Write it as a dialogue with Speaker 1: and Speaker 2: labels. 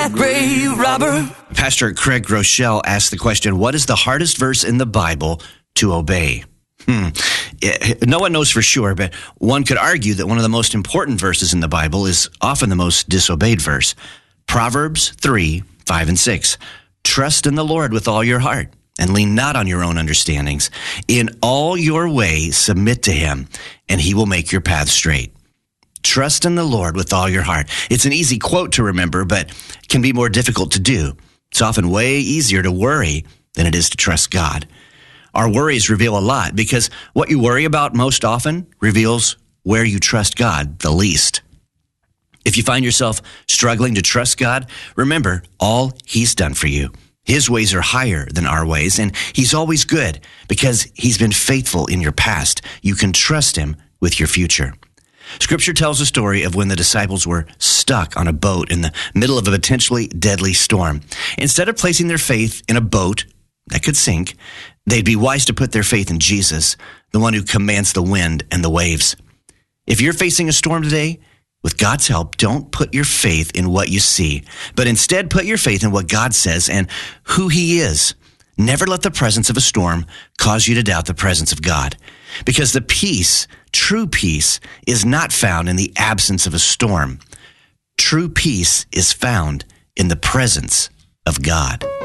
Speaker 1: Grave robber.
Speaker 2: Pastor Craig Groeschel asked the question, what is the hardest verse in the Bible to obey? No one knows for sure, but one could argue that one of the most important verses in the Bible is often the most disobeyed verse. Proverbs 3, 5, and 6. Trust in the Lord with all your heart and lean not on your own understandings. In all your ways submit to him, and he will make your path straight. Trust in the Lord with all your heart. It's an easy quote to remember, but can be more difficult to do. It's often way easier to worry than it is to trust God. Our worries reveal a lot because what you worry about most often reveals where you trust God the least. If you find yourself struggling to trust God, remember all he's done for you. His ways are higher than our ways, and he's always good because he's been faithful in your past. You can trust him with your future. Scripture tells a story of when the disciples were stuck on a boat in the middle of a potentially deadly storm. Instead of placing their faith in a boat that could sink, they'd be wise to put their faith in Jesus, the one who commands the wind and the waves. If you're facing a storm today, with God's help, don't put your faith in what you see, but instead put your faith in what God says and who he is. Never let the presence of a storm cause you to doubt the presence of God, because the peace, true peace, is not found in the absence of a storm. True peace is found in the presence of God.